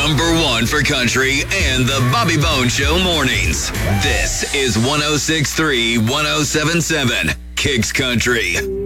number one for country and the Bobby Bone Show mornings. This is 106.3, 107.7, Kicks Country.